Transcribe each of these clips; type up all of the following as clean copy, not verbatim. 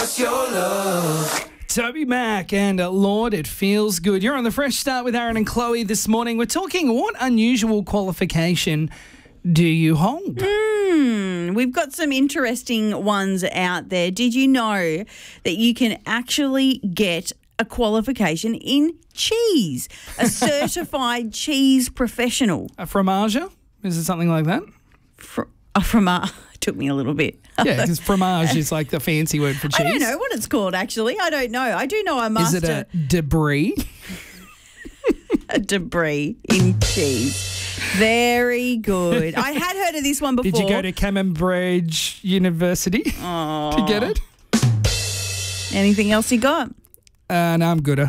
What's your love? Toby Mac and Lord, it feels good. You're on the Fresh Start with Aaron and Chloe this morning. We're talking, what unusual qualification do you hold? We've got some interesting ones out there. Did you know that you can actually get a qualification in cheese? A certified cheese professional. A fromager? Is it something like that? A fromage. Took me a little bit. Yeah, because fromage is like the fancy word for cheese. I don't know what it's called, actually. I don't know. I do know a master. Is it a debris? A debris in cheese. Very good. I had heard of this one before. Did you go to Cambridge University to get it? Anything else you got? No, I'm gooder.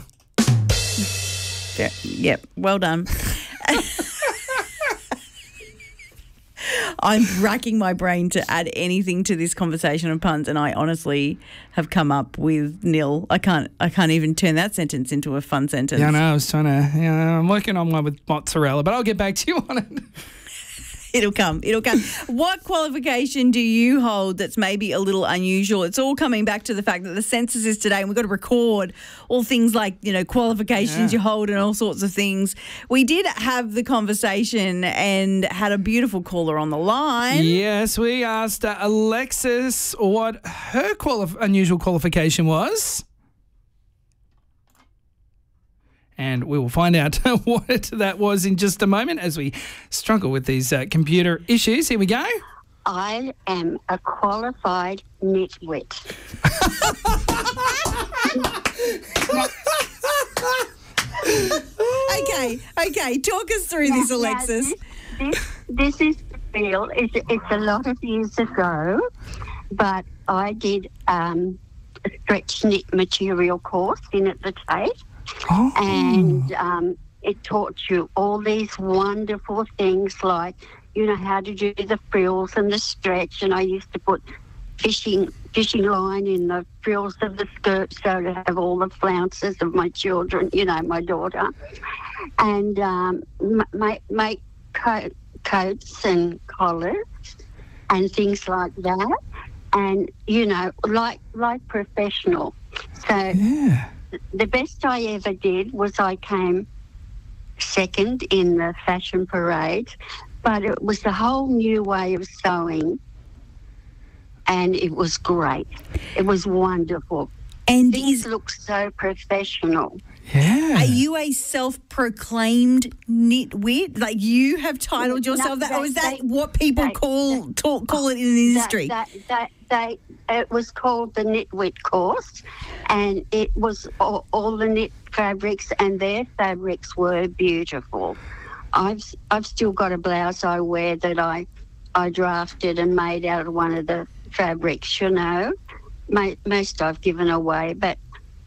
Yep, well done. I'm racking my brain to add anything to this conversation of puns, and I honestly have come up with nil. I can't even turn that sentence into a fun sentence. Yeah, no, I was trying to. I'm working on one with mozzarella, but I'll get back to you on it. It'll come. What qualification do you hold that's maybe a little unusual? It's all coming back to the fact that the census is today and we've got to record all things like, qualifications you hold and all sorts of things. We did have the conversation and had a beautiful caller on the line. Yes, we asked Alexis what her unusual qualification was. And we will find out what that was in just a moment as we struggle with these computer issues. Here we go. I am a qualified nitwit. Okay. Talk us through this, Alexis. This is real. It's a lot of years ago, but I did a stretch knit material course in at the Tate. Oh. And it taught you all these wonderful things like, how to do the frills and the stretch. And I used to put fishing line in the frills of the skirt so to have all the flounces of my children, my daughter. And make coats and collars and things like that. And, like professional. So... Yeah. The best I ever did was I came second in the fashion parade, but it was a whole new way of sewing, and it was great. It was wonderful. And things look so professional. Yeah. Are you a self-proclaimed nitwit? Like you have titled yourself that, or is that what people call it in the industry? It was called the Nitwit course, and it was all the knit fabrics, and their fabrics were beautiful. I've still got a blouse I wear that I drafted and made out of one of the fabrics. Most I've given away, but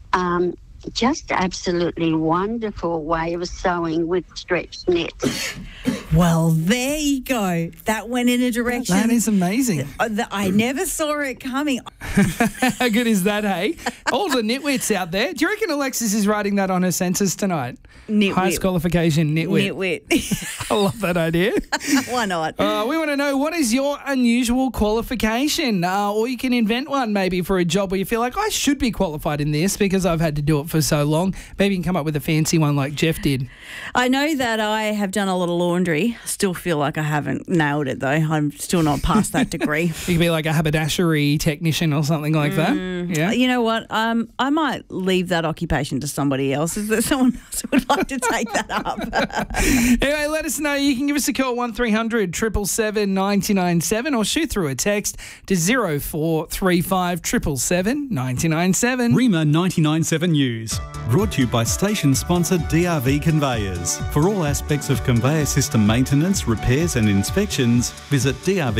just absolutely wonderful way of sewing with stretched knits. Well, there you go. That went in a direction. That is amazing. I never saw it coming. How good is that, hey? All the nitwits out there. Do you reckon Alexis is writing that on her census tonight? Nitwit. Highest qualification, nitwit. Nitwit. I love that idea. Why not? We want to know, what is your unusual qualification? Or you can invent one maybe for a job where you feel like, I should be qualified in this because I've had to do it for so long. Maybe you can come up with a fancy one like Jeff did. I know that I have done a lot of laundry. Still feel like I haven't nailed it though. I'm still not past that degree. You could be like a haberdashery technician or something like that. Yeah. You know what? I might leave that occupation to somebody else. Is there someone else who would like to take that up? Anyway, let us know. You can give us a call 1300 777 997 or shoot through a text to 0435 777 997. Rima 997 News. Brought to you by station sponsor DRV Conveyors. For all aspects of conveyor system maintenance, repairs and inspections, visit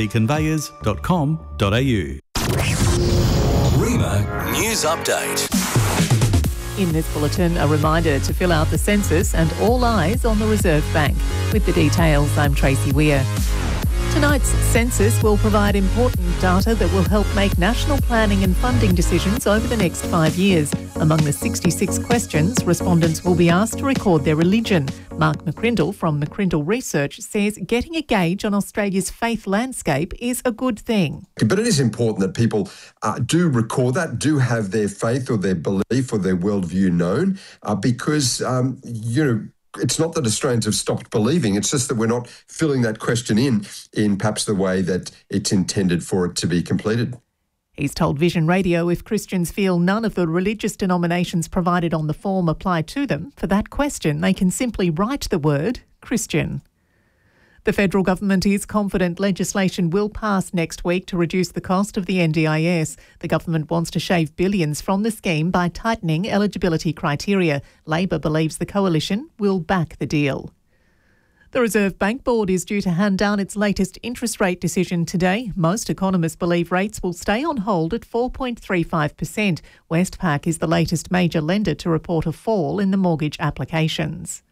drvconveyors.com.au. Rima News Update. In this bulletin, a reminder to fill out the census and all eyes on the Reserve Bank. With the details, I'm Tracy Weir. Tonight's census will provide important data that will help make national planning and funding decisions over the next 5 years. Among the 66 questions, respondents will be asked to record their religion. Mark McCrindle from McCrindle Research says getting a gauge on Australia's faith landscape is a good thing. But it is important that people do record that, do have their faith or their belief or their worldview known, because, it's not that Australians have stopped believing, it's just that we're not filling that question in perhaps the way that it's intended for it to be completed. He's told Vision Radio if Christians feel none of the religious denominations provided on the form apply to them, for that question they can simply write the word Christian. The federal government is confident legislation will pass next week to reduce the cost of the NDIS. The government wants to shave billions from the scheme by tightening eligibility criteria. Labor believes the coalition will back the deal. The Reserve Bank Board is due to hand down its latest interest rate decision today. Most economists believe rates will stay on hold at 4.35%. Westpac is the latest major lender to report a fall in the mortgage applications.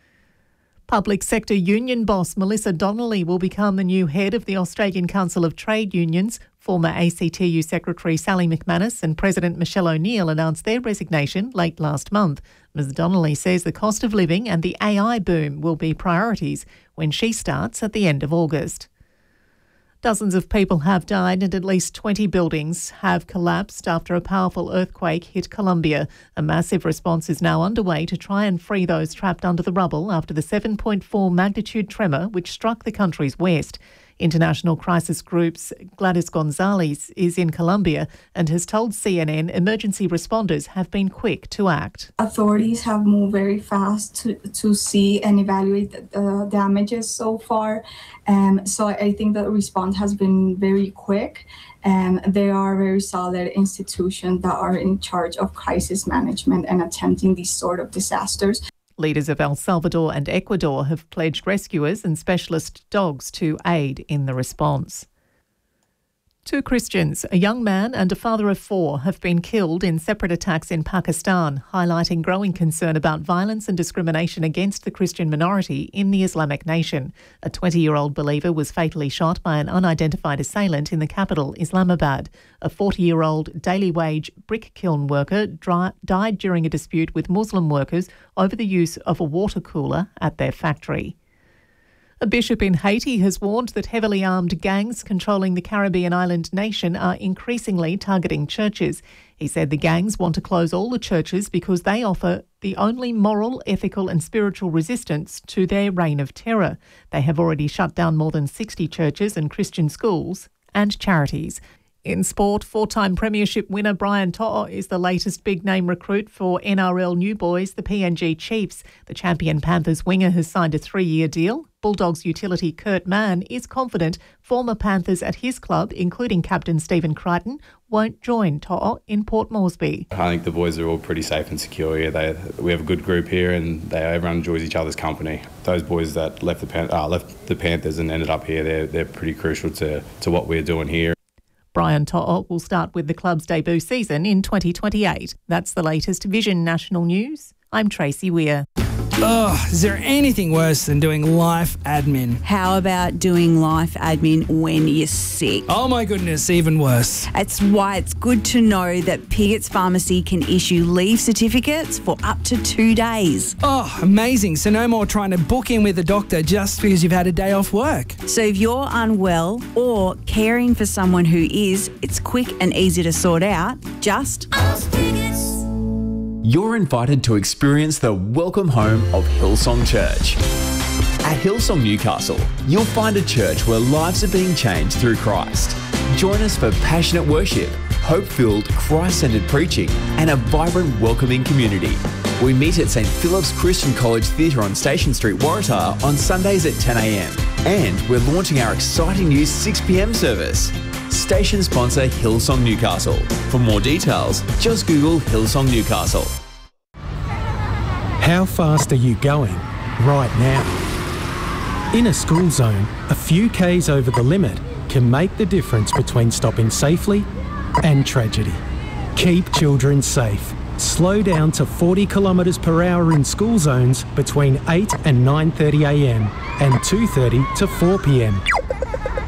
Public sector union boss Melissa Donnelly will become the new head of the Australian Council of Trade Unions. Former ACTU Secretary Sally McManus and President Michelle O'Neill announced their resignation late last month. Ms Donnelly says the cost of living and the AI boom will be priorities when she starts at the end of August. Dozens of people have died and at least 20 buildings have collapsed after a powerful earthquake hit Colombia. A massive response is now underway to try and free those trapped under the rubble after the 7.4 magnitude tremor which struck the country's west. International crisis group's Gladys Gonzalez is in Colombia and has told CNN emergency responders have been quick to act. Authorities have moved very fast to see and evaluate the damages so far. So I think the response has been very quick. They are very solid institutions that are in charge of crisis management and attempting these sort of disasters. Leaders of El Salvador and Ecuador have pledged rescuers and specialist dogs to aid in the response. 2 Christians, a young man and a father of 4, have been killed in separate attacks in Pakistan, highlighting growing concern about violence and discrimination against the Christian minority in the Islamic nation. A 20-year-old believer was fatally shot by an unidentified assailant in the capital, Islamabad. A 40-year-old daily wage brick kiln worker died during a dispute with Muslim workers over the use of a water cooler at their factory. A bishop in Haiti has warned that heavily armed gangs controlling the Caribbean island nation are increasingly targeting churches. He said the gangs want to close all the churches because they offer the only moral, ethical and spiritual resistance to their reign of terror. They have already shut down more than 60 churches and Christian schools and charities. In sport, 4-time premiership winner Brian To'o is the latest big-name recruit for NRL New Boys, the PNG Chiefs. The champion Panthers winger has signed a 3-year deal. Bulldogs utility Kurt Mann is confident former Panthers at his club, including captain Stephen Crichton, won't join To'o in Port Moresby. I think the boys are all pretty safe and secure here. We have a good group here and everyone enjoys each other's company. Those boys that left the Panthers and ended up here, they're pretty crucial to what we're doing here. Brian To'o will start with the club's debut season in 2028. That's the latest Vision National News. I'm Tracy Weir. Oh, is there anything worse than doing life admin? How about doing life admin when you're sick? Oh my goodness, even worse. That's why it's good to know that Pigot's Pharmacy can issue leave certificates for up to 2 days. Oh, amazing. So no more trying to book in with a doctor just because you've had a day off work. So if you're unwell or caring for someone who is, it's quick and easy to sort out. Just ask Pigot's. You're invited to experience the welcome home of Hillsong Church. At Hillsong Newcastle, you'll find a church where lives are being changed through Christ. Join us for passionate worship, hope-filled, Christ-centered preaching, and a vibrant, welcoming community. We meet at St Philip's Christian College Theatre on Station Street, Waratah on Sundays at 10 a.m. And we're launching our exciting new 6 p.m. service. Station sponsor Hillsong Newcastle. For more details, just Google Hillsong Newcastle. How fast are you going right now? In a school zone, a few Ks over the limit can make the difference between stopping safely and tragedy. Keep children safe. Slow down to 40 kilometres per hour in school zones between 8 and 9:30 a.m. and 2:30 to 4 p.m.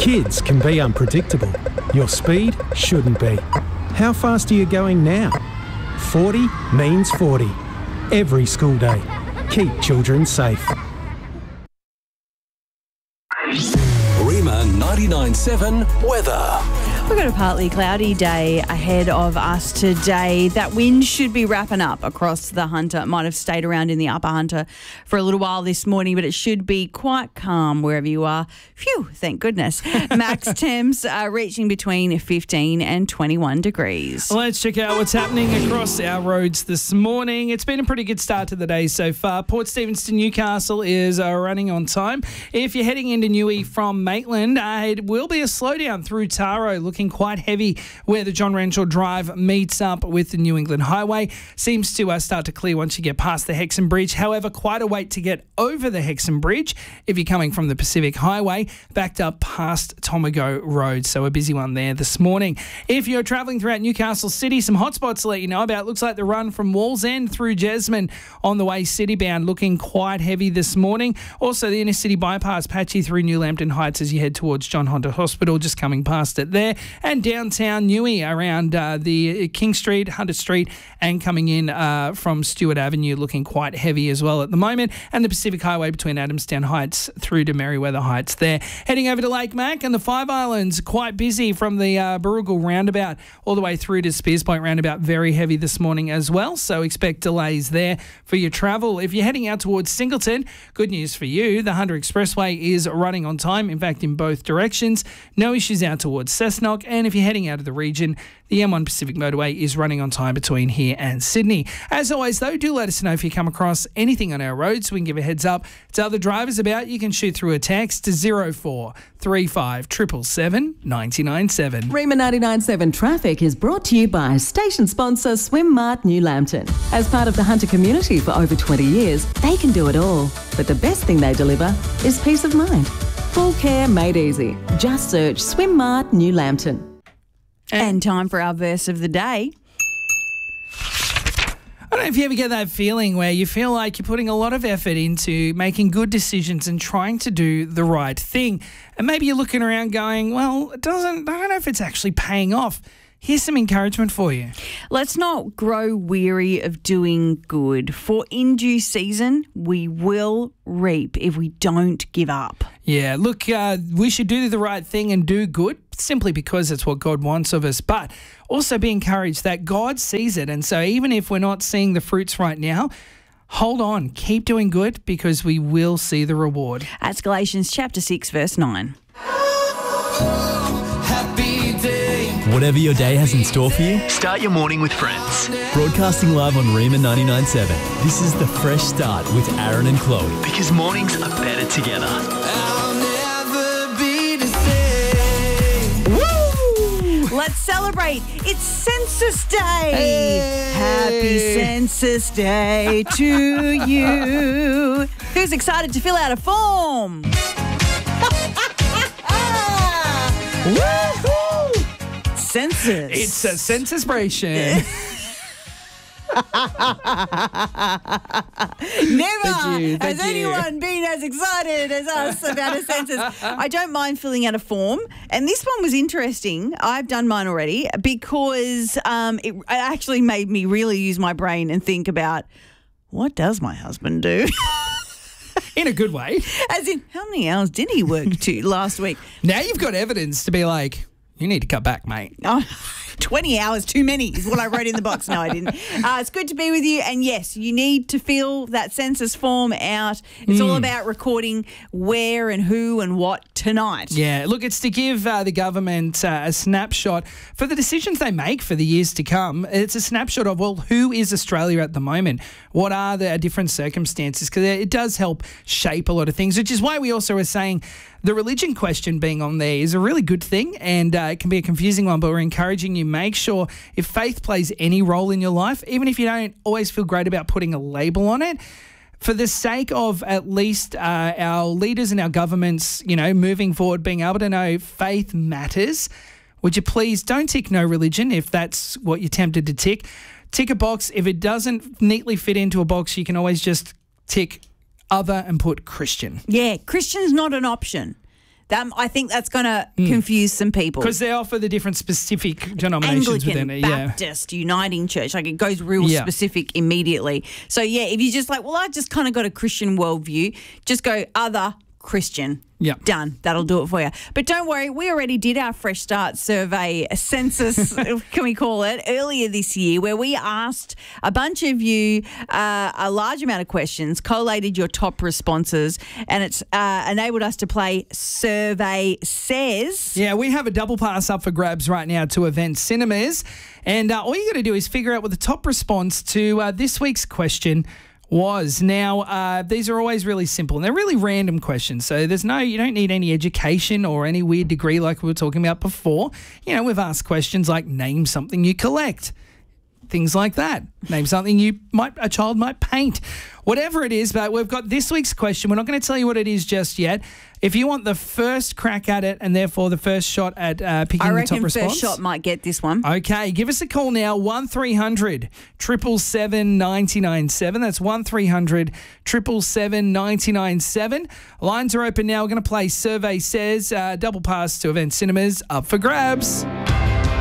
Kids can be unpredictable. Your speed shouldn't be. How fast are you going now? 40 means 40. Every school day. Keep children safe. Rima 99.7 weather. We've got a partly cloudy day ahead of us today. That wind should be wrapping up across the Hunter. It might have stayed around in the upper Hunter for a little while this morning, but it should be quite calm wherever you are. Phew, thank goodness. Max temps are reaching between 15 and 21 degrees. Let's check out what's happening across our roads this morning. It's been a pretty good start to the day so far. Port Stephens to Newcastle is running on time. If you're heading into Newey from Maitland, it will be a slowdown through Taro, looking quite heavy where the John Renshaw Drive meets up with the New England Highway. Seems to start to clear once you get past the Hexham Bridge. However, quite a wait to get over the Hexham Bridge if you're coming from the Pacific Highway, backed up past Tomago Road. So a busy one there this morning. If you're travelling throughout Newcastle City, some hotspots to let you know about. Looks like the run from Wallsend through Jesmond on the way city-bound looking quite heavy this morning. Also, the inner city bypass patchy through New Lambton Heights as you head towards John Hunter Hospital, just coming past it there. And downtown Newey around the King Street, Hunter Street, and coming in from Stewart Avenue looking quite heavy as well at the moment. And the Pacific Highway between Adamstown Heights through to Merriweather Heights there. Heading over to Lake Mac and the Five Islands, quite busy from the Baroogal roundabout all the way through to Spears Point roundabout, very heavy this morning as well. So expect delays there for your travel. If you're heading out towards Singleton, good news for you. The Hunter Expressway is running on time, in fact, in both directions. No issues out towards Cessnock. And if you're heading out of the region, the M1 Pacific Motorway is running on time between here and Sydney. As always, though, do let us know if you come across anything on our roads so we can give a heads up to other drivers about. You can shoot through a text to 0435 777 997. Rima 99.7 Traffic is brought to you by station sponsor Swimmart New Lambton. As part of the Hunter community for over 20 years, they can do it all. But the best thing they deliver is peace of mind. Full care made easy. Just search Swimmart New Lambton. And time for our verse of the day. I don't know if you ever get that feeling where you feel like you're putting a lot of effort into making good decisions and trying to do the right thing. And maybe you're looking around going, well, I don't know if it's actually paying off. Here's some encouragement for you. Let's not grow weary of doing good, for in due season we will reap if we don't give up. Yeah, look, we should do the right thing and do good simply because it's what God wants of us, but also be encouraged that God sees it. And so even if we're not seeing the fruits right now, hold on, keep doing good because we will see the reward. That's Galatians chapter 6, verse 9. Whatever your day has in store for you, start your morning with Friends. Broadcasting live on Rima 99.7. This is the fresh start with Aaron and Chloe because mornings are better together. Let's celebrate. It's Census Day. Hey. Happy Census Day to you. Who's excited to fill out a form? Woohoo! Census. It's a censusbration. Never has anyone been as excited as us about a census. I don't mind filling out a form, and this one was interesting. I've done mine already because it actually made me really use my brain and think about what does my husband do? In a good way. As in, how many hours did he work last week? Now you've got evidence to be like, you need to cut back, mate. Oh, 20 hours too many is what I wrote in the box. No, I didn't. It's good to be with you. And yes, you need to fill that census form out. It's all about recording where and who and what tonight. Yeah, look, it's to give the government a snapshot for the decisions they make for the years to come. It's a snapshot of, well, who is Australia at the moment? What are the different circumstances? Because it does help shape a lot of things, which is why we also are saying the religion question being on there is a really good thing, and it can be a confusing one, but we're encouraging you, make sure if faith plays any role in your life, even if you don't always feel great about putting a label on it, for the sake of at least our leaders and our governments, you know, moving forward, being able to know faith matters, would you please don't tick no religion if that's what you're tempted to tick. Tick a box. If it doesn't neatly fit into a box, you can always just tick other and put Christian. Yeah, Christian's not an option. I think that's going to confuse some people. Because they offer the different specific denominations Anglican, within it. Baptist, Uniting Church. Like, it goes real specific immediately. So, yeah, if you're just like, well, I just kind of got a Christian worldview, just go other Christian. Yeah. Done. That'll do it for you. But don't worry, we already did our Fresh Start survey, a census, can we call it, earlier this year, where we asked a bunch of you a large amount of questions, collated your top responses, and it's enabled us to play Survey Says. Yeah, we have a double pass up for grabs right now to Event Cinemas. And all you got to do is figure out what the top response to this week's question was. Now, these are always really simple and they're really random questions. So you don't need any education or any weird degree like we were talking about before. You know, we've asked questions like name something you collect, things like that. Name something a child might paint, whatever it is. But we've got this week's question. We're not going to tell you what it is just yet. If you want the first crack at it and therefore the first shot at picking the top response. I reckon first shot might get this one. Okay, give us a call now, 1300 777 997. That's 1300 777 997. Lines are open now. We're going to play Survey Says, double pass to Event Cinemas, up for grabs.